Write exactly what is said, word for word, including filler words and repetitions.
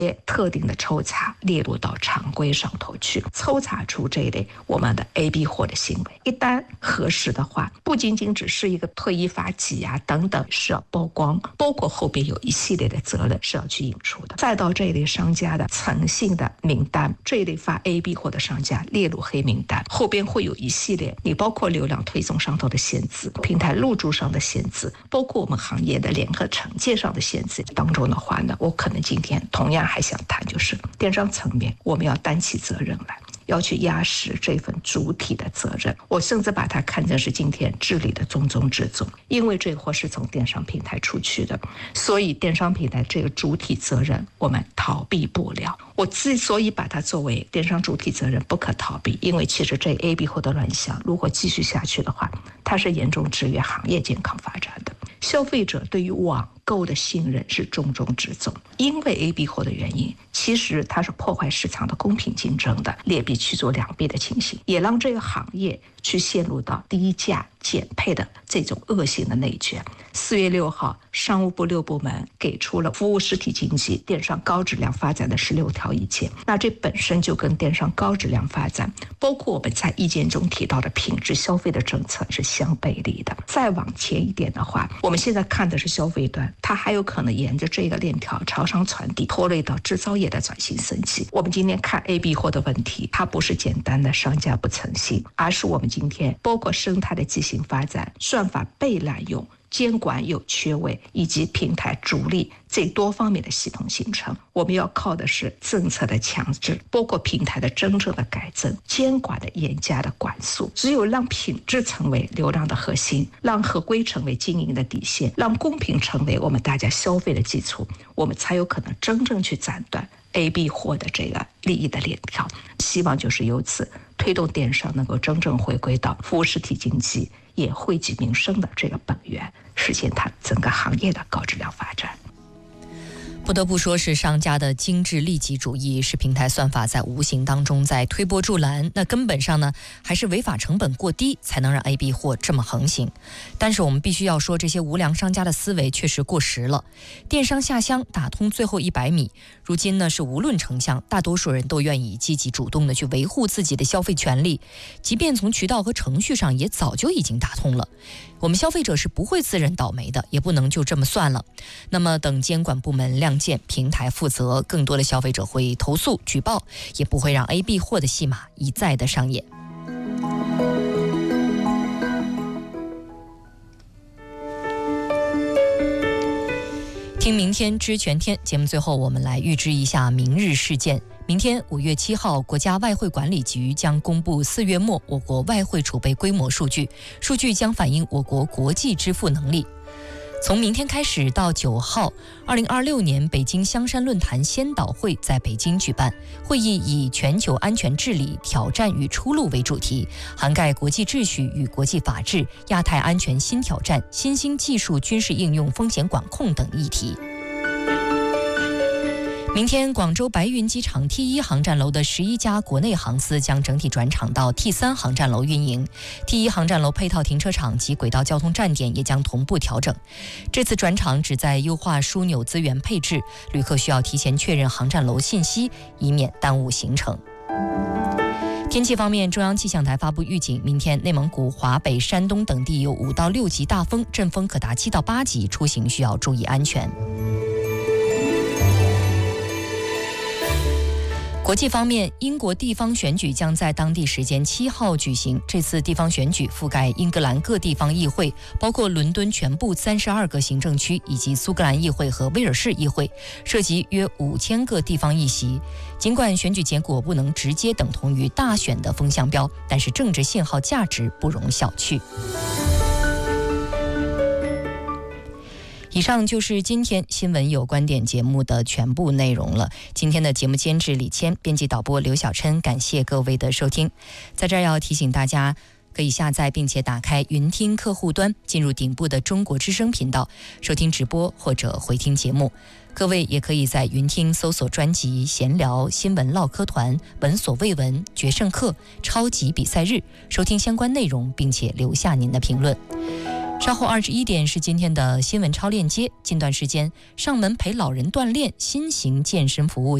特定的抽查列入到常规上头去，抽查出这一类我们的 A B 货的行为。一旦核实的话，不仅仅只是一个退一罚几啊等等是要曝光，包括后边有一系列的责任是要去引出的。再到这一类商家的诚信的名单，这一类发 A B 货的商家列入黑名单，后边会有一系列，你包括流量推送上头的限制，平台入驻上的限制，包括我们行业的联合惩戒上的限制当中的话呢，我可能今天同样还想谈，就是电商层面我们要担起责任来，要去压实这份主体的责任。我甚至把它看成是今天治理的重中之重，因为这货是从电商平台出去的，所以电商平台这个主体责任我们逃避不了。我之所以把它作为电商主体责任不可逃避，因为其实这 A B 货的乱象如果继续下去的话，它是严重制约行业健康发展的。消费者对于网购的信任是重中之重，因为 A B 货的原因，其实它是破坏市场的公平竞争的，劣币驱逐良币的情形，也让这个行业去陷入到低价减配的这种恶性的内卷。四月六号，商务部六部门给出了服务实体经济电商高质量发展的十六条意见，那这本身就跟电商高质量发展，包括我们在意见中提到的品质消费的政策是相背离的。再往前一点的话，我们现在看的是消费端，它还有可能沿着这个链条朝上传递，拖累到制造业的转型升级。我们今天看 A B 货的问题，它不是简单的商家不诚信，而是我们今天包括生态的畸形发展、算法被滥用、监管有缺位以及平台逐利这多方面的系统形成。我们要靠的是政策的强制，包括平台的真正的改正、监管的严加的管束。只有让品质成为流量的核心，让合规成为经营的底线，让公平成为我们大家消费的基础，我们才有可能真正去斩断 A B 货的这个利益的链条。希望就是由此推动电商能够真正回归到服务实体经济，也惠及民生的这个本源，实现它整个行业的高质量发展。 不得不说是商家的精致利己主义，是平台算法在无形当中在推波助澜。那根本上呢，还是违法成本过低，才能让 A B 货这么横行。但是我们必须要说，这些无良商家的思维确实过时了。电商下乡打通最后一百米，如今呢是无论城乡，大多数人都愿意积极主动的去维护自己的消费权利，即便从渠道和程序上也早就已经打通了。我们消费者是不会自认倒霉的，也不能就这么算了。那么等监管部门亮剑，平台负责，更多的消费者会投诉举报，也不会让 A B 货的戏码一再的上演。听明天知全天节目，最后我们来预知一下明日事件。明天五月七号，国家外汇管理局将公布四月末我国外汇储备规模数据，数据将反映我国国际支付能力。从明天开始到九号，二零二六年北京香山论坛先导会在北京举办，会议以全球安全治理挑战与出路为主题，涵盖国际秩序与国际法治、亚太安全新挑战、新兴技术军事应用风险管控等议题。明天，广州白云机场 T 一 航站楼的十一家国内航司将整体转场到 T 三 航站楼运营。T 一 航站楼配套停车场及轨道交通站点也将同步调整。这次转场旨在优化枢纽资源配置，旅客需要提前确认航站楼信息，以免耽误行程。天气方面，中央气象台发布预警，明天内蒙古、华北、山东等地有五到六级大风，阵风可达七到八级，出行需要注意安全。国际方面，英国地方选举将在当地时间七号举行。这次地方选举覆盖英格兰各地方议会，包括伦敦全部三十二个行政区以及苏格兰议会和威尔士议会，涉及约五千个地方议席。尽管选举结果不能直接等同于大选的风向标，但是政治信号价值不容小觑。以上就是今天新闻有观点节目的全部内容了。今天的节目监制李谦，编辑导播刘小琛，感谢各位的收听。在这儿要提醒大家，可以下载并且打开云听客户端，进入顶部的中国之声频道，收听直播或者回听节目。各位也可以在云听搜索专辑闲聊、新闻唠嗑团、闻所未闻、决胜课、超级比赛日，收听相关内容并且留下您的评论。 稍后二十一点是今天的新闻超链接。近段时间，上门陪老人锻炼新型健身服务